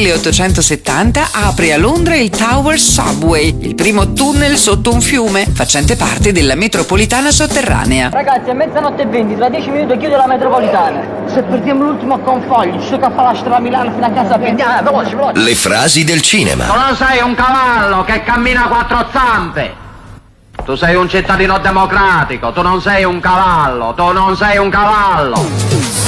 1870 apre a Londra il Tower Subway, il primo tunnel sotto un fiume, facente parte della metropolitana sotterranea. Ragazzi, è 00:20, tra 10 minuti chiude la metropolitana. Se perdiamo l'ultimo convoglio, ci che fa la strada a Milano fino a casa, andiamo, veloce, veloce. Le frasi del cinema. Tu non sei un cavallo che cammina a quattro zampe. Tu sei un cittadino democratico, tu non sei un cavallo, tu non sei un cavallo.